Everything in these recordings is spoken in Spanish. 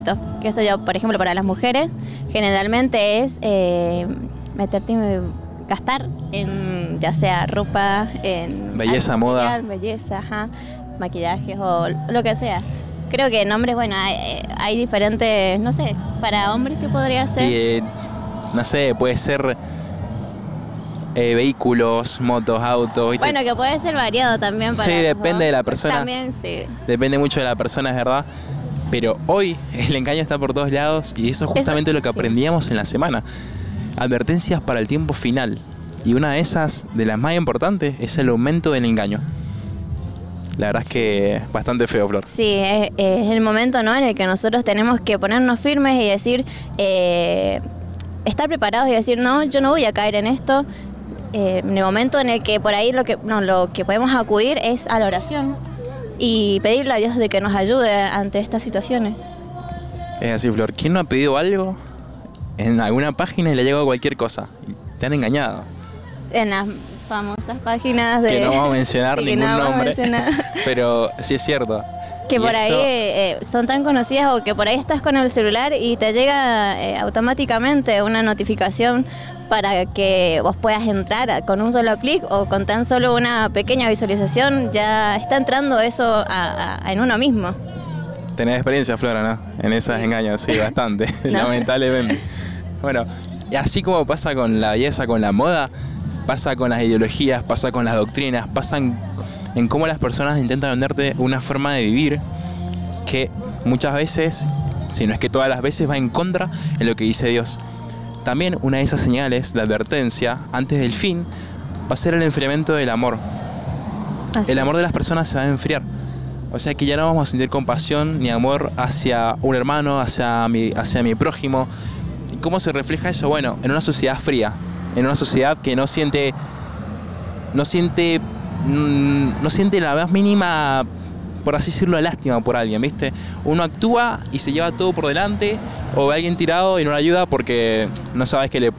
qué sé yo, por ejemplo, para las mujeres, generalmente es gastar en ya sea ropa, en belleza, moda, belleza, ajá, maquillajes o lo que sea. Creo que en hombres, bueno, hay diferentes, no sé, para hombres, ¿qué podría ser? No sé, puede ser vehículos, motos, autos, ¿viste? Bueno, que puede ser variado también para sí, depende de la persona. También, sí. Depende mucho de la persona, es verdad. Pero hoy el engaño está por todos lados y eso es justamente lo que aprendíamos en la semana. Advertencias para el tiempo final. Y una de esas, de las más importantes, es el aumento del engaño. La verdad es que es bastante feo, Flor. Sí, es el momento, ¿no?, en el que nosotros tenemos que ponernos firmes y decir, estar preparados y decir, no, yo no voy a caer en esto. En el momento en el que por ahí lo que podemos acudir es a la oración y pedirle a Dios de que nos ayude ante estas situaciones. Es así, Flor. ¿Quién no ha pedido algo en alguna página y le ha llegado cualquier cosa? Te han engañado. En las famosas páginas de... Que no vamos a mencionar ningún nombre, pero sí es cierto. Que por ahí son tan conocidas, o que por ahí estás con el celular y te llega automáticamente una notificación para que vos puedas entrar con un solo clic o con tan solo una pequeña visualización. Ya está entrando eso en uno mismo. Tenés experiencia, Flora, ¿no? En esos engaños, sí, bastante, no. Lamentablemente. Bueno, y así como pasa con la belleza, con la moda, pasa con las ideologías, pasa con las doctrinas, pasa en cómo las personas intentan venderte una forma de vivir que muchas veces, si no es que todas las veces, va en contra de lo que dice Dios. También una de esas señales de advertencia antes del fin va a ser el enfriamiento del amor. El amor de las personas se va a enfriar. O sea que ya no vamos a sentir compasión ni amor hacia un hermano, hacia mi prójimo. ¿Y cómo se refleja eso? Bueno, en una sociedad fría, en una sociedad que no siente la más mínima, por así decirlo, lástima por alguien, ¿viste? Uno actúa y se lleva todo por delante, o ve a alguien tirado y no le ayuda porque no sabes que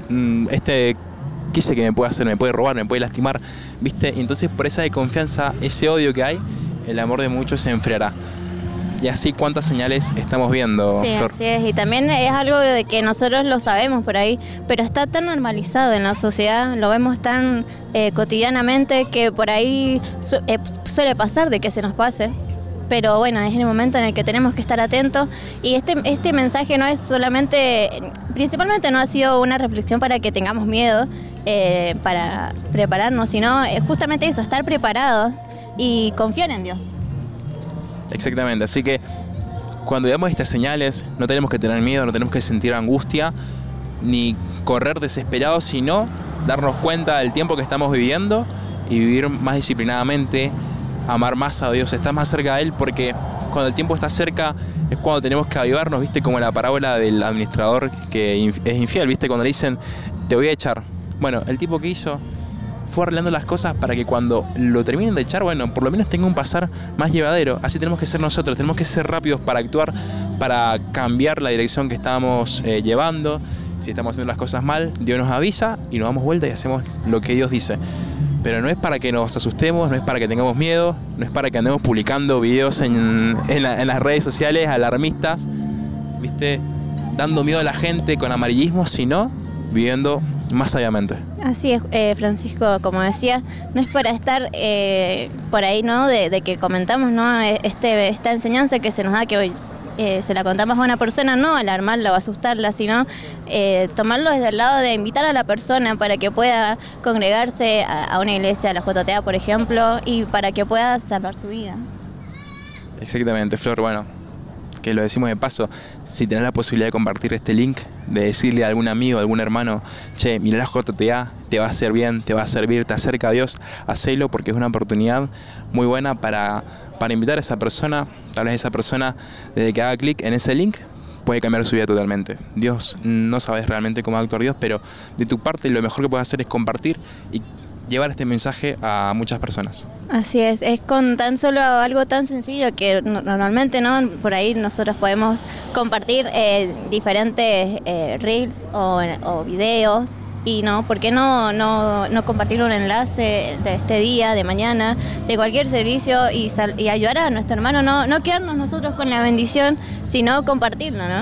¿qué sé que me puede hacer? Me puede robar, me puede lastimar, ¿viste? Y entonces por esa desconfianza, ese odio que hay, el amor de muchos se enfriará. Y así, ¿cuántas señales estamos viendo, sí, Flor? Así es, y también es algo de que nosotros lo sabemos por ahí, pero está tan normalizado en la sociedad, lo vemos tan cotidianamente, que por ahí suele pasar de que se nos pase. Pero bueno, es el momento en el que tenemos que estar atentos, y este mensaje no es solamente, principalmente no ha sido una reflexión para que tengamos miedo, para prepararnos, sino justamente eso, estar preparados y confiar en Dios. Exactamente, así que cuando veamos estas señales no tenemos que tener miedo, no tenemos que sentir angustia ni correr desesperados, sino darnos cuenta del tiempo que estamos viviendo y vivir más disciplinadamente, amar más a Dios, estar más cerca de Él, porque cuando el tiempo está cerca es cuando tenemos que avivarnos, ¿viste? Como la parábola del administrador que es infiel, ¿viste? Cuando le dicen, te voy a echar. Bueno, el tipo que hizo fue arreglando las cosas para que cuando lo terminen de echar, bueno, por lo menos tenga un pasar más llevadero. Así tenemos que ser nosotros, tenemos que ser rápidos para actuar, para cambiar la dirección que estamos llevando. Si estamos haciendo las cosas mal, Dios nos avisa y nos damos vuelta y hacemos lo que Dios dice. Pero no es para que nos asustemos, no es para que tengamos miedo, no es para que andemos publicando videos en las redes sociales alarmistas, ¿viste? Dando miedo a la gente con amarillismo, sino viviendo más sabiamente. Así es, Francisco, como decía, no es para estar por ahí, ¿no? De que comentamos, ¿no? Esta enseñanza que se nos da, que hoy se la contamos a una persona, no alarmarla o asustarla, sino tomarlo desde el lado de invitar a la persona para que pueda congregarse a una iglesia, a la JTA, por ejemplo, y para que pueda salvar su vida. Exactamente, Flor. Bueno, que lo decimos de paso, si tenés la posibilidad de compartir este link, de decirle a algún amigo, a algún hermano, che, mirá la JTA, te va a hacer bien, te va a servir, te acerca a Dios, hacelo, porque es una oportunidad muy buena para invitar a esa persona. Tal vez esa persona, desde que haga clic en ese link, puede cambiar su vida totalmente. Dios, no sabes realmente cómo va a actuar Dios, pero de tu parte lo mejor que puedes hacer es compartir y llevar este mensaje a muchas personas. Así es con tan solo algo tan sencillo que normalmente, ¿no? Por ahí nosotros podemos compartir diferentes reels o videos Y no, ¿por qué no compartir un enlace de este día, de mañana, de cualquier servicio y ayudar a nuestro hermano? No quedarnos nosotros con la bendición, sino compartirlo, ¿no?